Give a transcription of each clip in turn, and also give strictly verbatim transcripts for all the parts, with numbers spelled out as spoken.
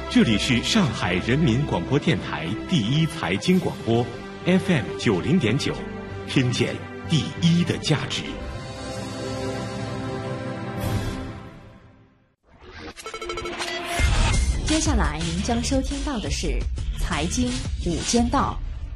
这里是上海人民广播电台第一财经广播 F M 九零点九，听见第一的价值。 接下来您将收听到的是财经午间道。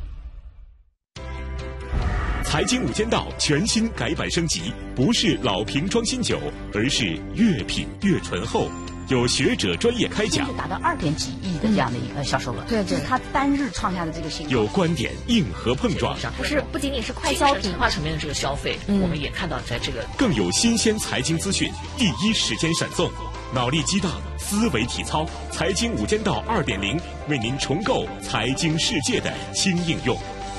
财经午间道全新改版升级，不是老瓶装新酒，而是越品越醇厚。有学者专业开讲， 达到二点几亿的这样的一个销售额， 对对， 它单日创下的这个新高。 有观点硬核碰撞， 不是不仅仅是快消品， 文化层面的这个消费，嗯、我们也看到在这个更有新鲜财经资讯，第一时间闪送，脑力激荡，思维体操，财经午间道二点零，为您重构财经世界的新应用。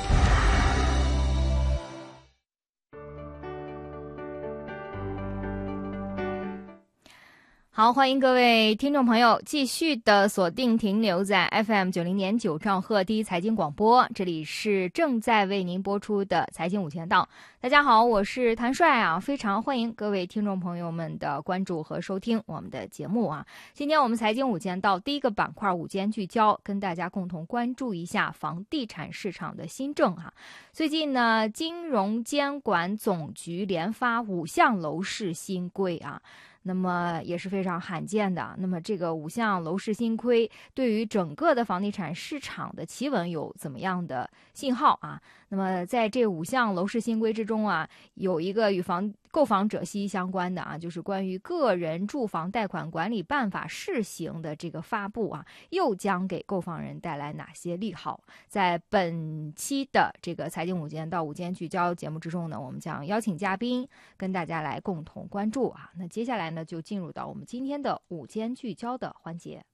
好，欢迎各位听众朋友继续的锁定停留在 F M 九零点九兆赫第一财经广播，这里是正在为您播出的财经午间道。大家好，我是谭帅啊，非常欢迎各位听众朋友们的关注和收听我们的节目啊。今天我们财经午间道第一个板块午间聚焦，跟大家共同关注一下房地产市场的新政啊。最近呢，金融监管总局连发五项楼市新规啊。那么也是非常罕见的。那么这个五项楼市新规对于整个的房地产市场的企稳有怎么样的信号啊？那么在这五项楼市新规之中啊，有一个与房购房者息息相关的啊，就是关于个人住房贷款管理办法试行的这个发布啊，又将给购房人带来哪些利好？在本期的这个财经午间到午间聚焦节目之中呢，我们将邀请嘉宾跟大家来共同关注啊。那接下来呢，就进入到我们今天的午间聚焦的环节。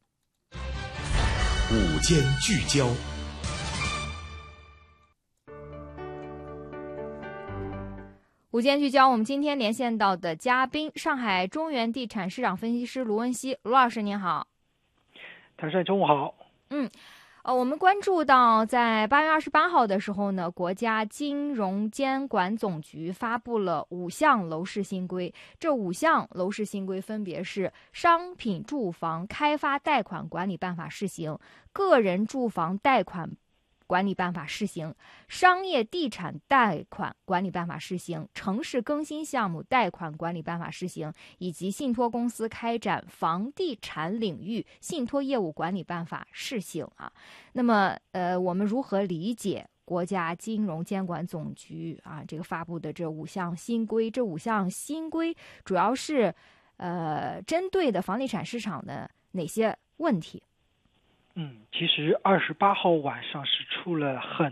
午间聚焦。 午间聚焦，我们今天连线到的嘉宾，上海中原地产市场分析师卢文熙，卢老师您好。 谭帅，中午好。 嗯。呃，我们关注到，在八月二十八号的时候呢，国家金融监管总局发布了五项楼市新规。这五项楼市新规分别是：商品住房开发贷款管理办法试行、个人住房贷款管理办法试行、商业地产贷款管理办法试行、城市更新项目贷款管理办法试行，以及信托公司开展房地产领域信托业务管理办法试行啊。那么，呃，我们如何理解国家金融监管总局啊这个发布的这五项新规？这五项新规主要是呃针对的房地产市场的哪些问题？ 嗯，其实二十八号晚上是出了很